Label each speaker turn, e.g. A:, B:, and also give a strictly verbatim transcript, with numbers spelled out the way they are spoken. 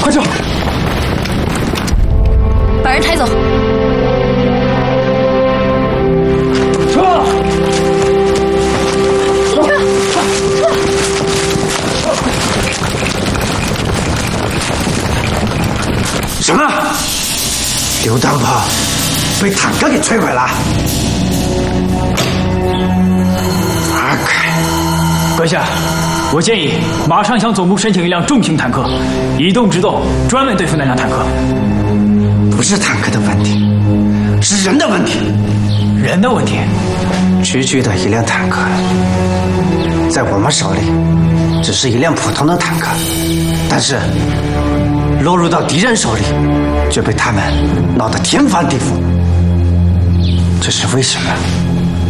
A: 快撤！
B: 把人抬走。
A: 撤！
C: 什么？榴弹炮被坦克给摧毁了？阿凯，
A: 阁下，我建议马上向总部申请一辆重型坦克，以动制动，专门对付那辆坦克。
C: 不是坦克的问题，是人的问题。
A: 人的问题？
C: 区区的一辆坦克，在我们手里只是一辆普通的坦克，但是落入到敌人手里，却被他们闹得天翻地覆。这是为什么？